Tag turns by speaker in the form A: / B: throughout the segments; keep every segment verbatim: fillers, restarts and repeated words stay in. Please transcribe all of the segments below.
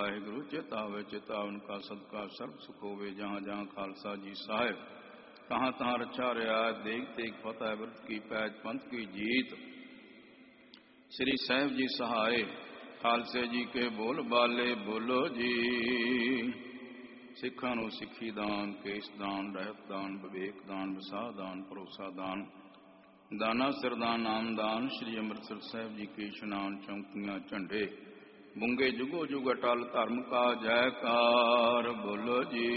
A: वाहिगुरु। चित आवे चितावन का सदका सर्व सुख होवे। जहाँ जहाँ खालसा जी साहिब कहाँ तहाँ रचा रियायत देख तेग फतह व्रत की पैज पंथ की जीत। श्री साहिब जी सहाय खालसे जी के बोल बाले बोलो जी। सिखा नूं सिखी दान केस दान रहत दान विवेक दान विसाह दान भरोसा दान दाना सिरदान नाम दान। श्री अमृतसर साहिब जी के इशनान चौंकियां झंडे बुंगे जुगो जुग अटल धर्म का जयकार बोलो जी।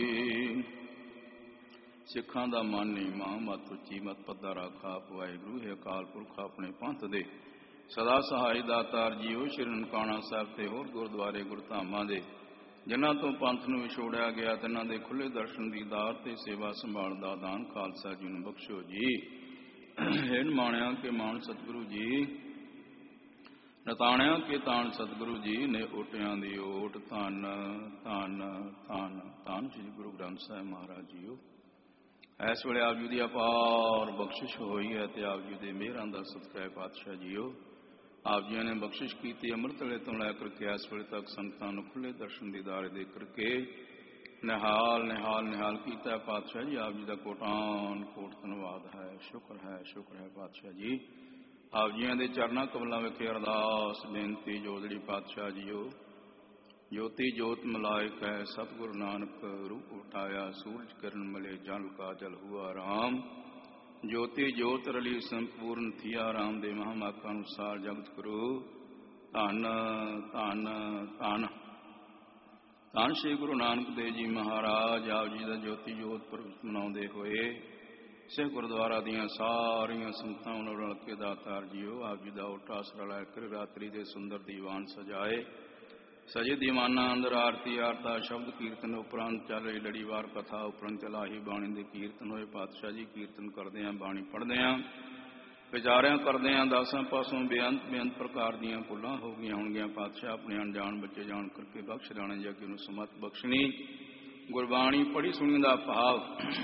A: सिखां दा मन नीमा मत उची मत पद्दा राखा वाहिगुरु है अकाल पुरख अपने पंथ दे सदा सहाय दातार जीओ। श्री ननकाना साहिब ते होर गुरुद्वारे गुरधामां दे जिन्हां तो पंथ नूं विछोड़िया गया तिन्हां दे खुले दर्शन दीदार ते सेवा संभाल दा दान खालसा जी नूं बख्शो जी। हेन माणिया के मान सतगुरु जी नताणिया के तान सतगुरु जी ने ओटियां दी ओट। धन धन धन धन श्री गुरु ग्रंथ साहिब महाराज जीओ। इस वेले आप जी की अपार बख्शिश हुई है तो आप जी के मेहरां दा सदका है पातशाह जीओ। आप जी ने बख्शिश की अमृत वेले तो लैकर के इस वेले तक संगतां नूं खुले दर्शन दीदारे दे करके निहाल निहाल निहाल किया पातशाह जी। आप जी का कोटान कोट धन्यवाद है शुक्र है शुक्र है पातशाह जी। आप जी के चरणा कमलों विखे अरदास बेनती जोदड़ी पातशाह जीओ। ज्योति जोत मलायक है सतगुरु नानक रूप उठाया सूरज किरण मले जल का जल हुआ राम। ज्योति जोत रली संपूर्ण थिया राम दे महामाका अनुसार जगत गुरु। धन धन धन धन श्री गुरु नानक देव जी महाराज। आप जी का ज्योति जोत पुरब मनाते हुए सिख गुरुद्वारा दियां सारियां संगतां नाल रल के दातार जीओ। आप जी का ओटा आसरा लैकर रात्रि के सुंदर दीवान सजाए सजे दीवाना अंदर आरती आरता शब्द कीर्तन उपरंत चल रही लड़ीवार कथा उपरंत चलाही बाणी के कीर्तन होए। पातशाह जी कीर्तन करदे बाणी पढ़दे विचारिया करदे दसां पासों बेअंत बेअंत प्रकार दीयां भुलां हो गई होणगियां। पातशाह अपने अनजान बच्चे जान करके बख्श जाने जग नूं समत बख्शनी। गुरबाणी पढ़ी सुनी दा भाव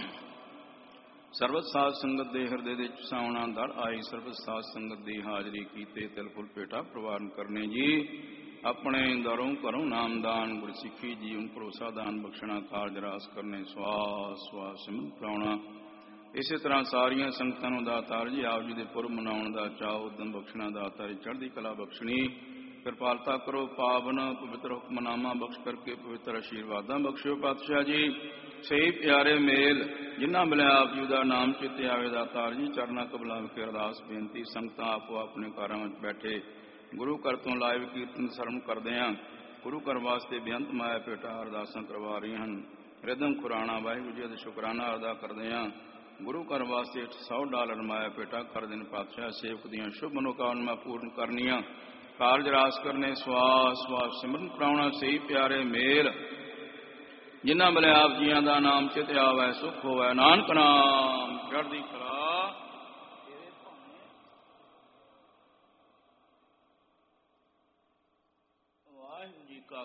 A: ਸਰਬਤ ਸਾਧ ਸੰਗਤ ਦੇ ਹਿਰਦੇ ਦੇ ਚਸਾਉਣਾ ਦਰ ਆਈ। ਸਰਬਤ ਸਾਧ ਸੰਗਤ ਦੀ ਹਾਜ਼ਰੀ ਕੀਤੇ ਤਿਲ ਫੁੱਲ ਭੇਟਾ ਪ੍ਰਵਾਨ ਕਰਨੇ ਜੀ। ਆਪਣੇ ਦਰੋਂ ਘਰੋਂ ਨਾਮਦਾਨ ਗੁਰਸਿੱਖੀ ਜੀਵਨ ਭਰੋਸਾ ਦਾਨ ਬਖਸ਼ਣਾ ਕਾਰਜ ਰਾਸ ਕਰਨੇ ਸਵਾਸ ਸਵਾਸ ਸਿਮਰਨ ਕਰਾਉਣਾ। ਇਸੇ ਤਰ੍ਹਾਂ ਸਾਰੀਆਂ ਸੰਗਤਾਂ ਨੂੰ ਦਾਤਾਰ ਜੀ ਆਪ ਜੀ ਦੇ ਪੁਰਬ ਮਨਾਉਣ ਦਾ ਚਾਅ ਉਦਮ ਬਖਸ਼ਣਾ। ਦਾਤਾਰ ਚੜ੍ਹਦੀ ਕਲਾ ਬਖਸ਼ਣੀ ਕਿਰਪਾਲਤਾ ਕਰੋ ਪਾਵਨ ਪਵਿੱਤਰ ਹੁਕਮਨਾਮਾ ਬਖਸ਼ ਕਰਕੇ ਪਵਿੱਤਰ ਆਸ਼ੀਰਵਾਦਾਂ ਬਖਸ਼ਿਓ। ਪਾਤਸ਼ਾਹ ਜੀ ਸਹੀ ਪਿਆਰੇ ਮੇਲ ਜਿਨ੍ਹਾਂ ਮਿਲਿਆ ਆਪ ਜੀ ਦਾ ਨਾਮ ਚਿੱਤੇ ਆਵੇ। ਦਾਤਾਰ ਜੀ ਚਰਨਾਂ ਕਮਲਾਂ ਵਿਖੇ ਅਰਦਾਸ ਬੇਨਤੀ ਸੰਗਤਾਂ ਆਪੋ ਆਪਣੇ ਘਰਾਂ ਵਿੱਚ ਬੈਠੇ ਗੁਰੂ ਘਰ ਤੋਂ ਲਾਈਵ ਕੀਰਤਨ ਸਰਵਣ ਕਰਦੇ ਹਾਂ। ਗੁਰੂ ਘਰ ਵਾਸਤੇ ਬੇਅੰਤ ਮਾਇਆ ਭੇਟਾ ਅਰਦਾਸਾਂ ਕਰਵਾ ਰਹੀਆਂ ਹਨ। ਰਿਦਮ ਖੁਰਾਣਾ ਵਾਹਿਗੁਰੂ ਜੀ ਦਾ ਸ਼ੁਕਰਾਨਾ ਅਦਾ ਕਰਦੇ ਹਾਂ। ਗੁਰੂ ਘਰ ਵਾਸਤੇ ਸੌ ਡਾਲਰ ਮਾਇਆ ਭੇਟਾ ਕਰ ਦੇਣ। ਪਾਤਸ਼ਾਹ ਸੇਵਕ ਦੀਆਂ ਸ਼ੁਭ ਮਨੋਕਾਮਨਾ ਪੂਰਨ ਕਰਨੀਆਂ ਕਾਰਜ ਰਾਸ ਕਰਨੇ ਸਵਾਸ ਸਵਾਸ ਸਿਮਰਨ ਕਰਾਉਣਾ। ਸਹੀ ਪਿਆਰੇ ਮੇਲ ਜਿਨ੍ਹਾਂ ਮਿਲੇ ਆਪ ਜੀਆਂ ਦਾ ਨਾਮ ਚਿਤ ਆਵੈ ਸੁਖ ਹੋਵੈ। ਨਾਨਕ ਨਾਮ ਚੜ੍ਹਦੀ ਕਲਾ